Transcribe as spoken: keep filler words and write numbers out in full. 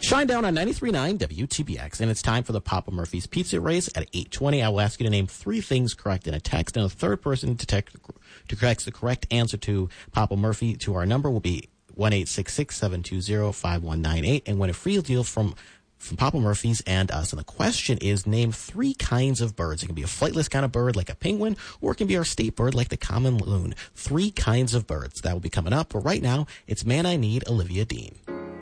Shine down on ninety-three point nine W T B X, and it's time for the Papa Murphy's Pizza Race at eight twenty. I will ask you to name three things correct in a text, and the third person to, text, to correct the correct answer to Papa Murphy to our number will be one eight six six, seven two zero, five one nine eight, and win a free deal from from Papa Murphy's and us. And the question is, name three kinds of birds. It can be a flightless kind of bird like a penguin, or it can be our state bird like the common loon. Three kinds of birds. That will be coming up. But right now, it's Man I Need, Olivia Dean.